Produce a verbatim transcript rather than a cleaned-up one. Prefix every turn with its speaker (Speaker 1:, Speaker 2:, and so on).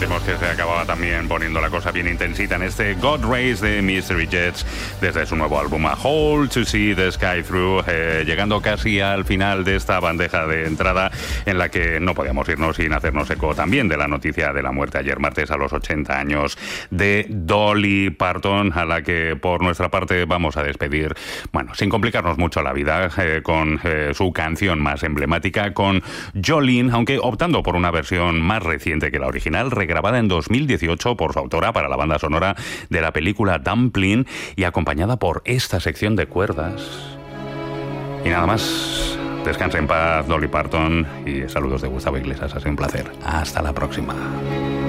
Speaker 1: sentimos que se acababa también poniendo la cosa bien intensita en este God Race de Mystery Jets desde su nuevo álbum A Hole to See the Sky Through, eh, llegando casi al final de esta bandeja de entrada en la que no podíamos irnos sin hacernos eco también de la noticia de la muerte ayer martes a los ochenta años de Dolly Parton, a la que por nuestra parte vamos a despedir, bueno, sin complicarnos mucho la vida, eh, con eh, su canción más emblemática, con Jolene, aunque optando por una versión más reciente que la original, regrabada en dos mil dieciocho por su autora para la banda sonora de la película Dumpling y acompañada por esta sección de cuerdas. Y nada más, descansa en paz Dolly Parton y saludos de Gustavo Iglesias, ha sido un placer. Hasta la próxima.